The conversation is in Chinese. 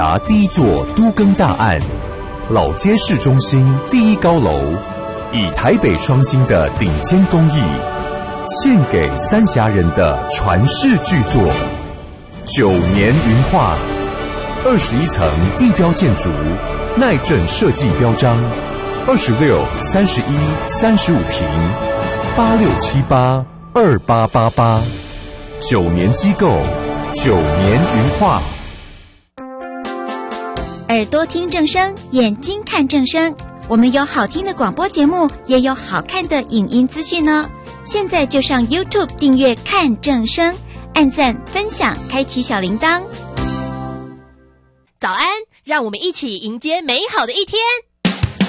第一座都更大案，老街市中心第一高楼，以台北双星的顶尖工艺，献给三峡人的传世巨作9年云画，21层地标建筑，耐震设计标章，26、31、35坪，86782888，9年机构，9年云画。 耳朵听正声，眼睛看正声。我们有好听的广播节目，也有好看的影音资讯呢。现在就上 YouTube 订阅看正声，按赞分享，开启小铃铛。 早安，让我们一起迎接美好的一天。